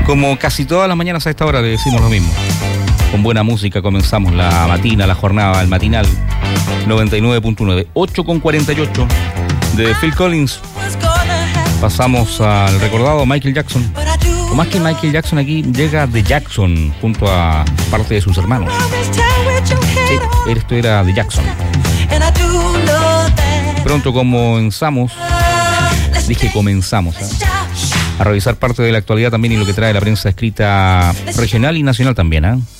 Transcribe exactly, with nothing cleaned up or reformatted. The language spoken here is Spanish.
Como casi todas las mañanas a esta hora le decimos lo mismo. Con buena música comenzamos la matina, la jornada, el matinal noventa y nueve punto nueve. ocho con cuarenta y ocho de Phil Collins. Pasamos al recordado Michael Jackson. O más que Michael Jackson, aquí llega The Jackson junto a parte de sus hermanos. Sí, esto era The Jackson. Pronto comenzamos, dije comenzamos, ¿eh? a revisar parte de la actualidad también y lo que trae la prensa escrita regional y nacional también, ¿eh?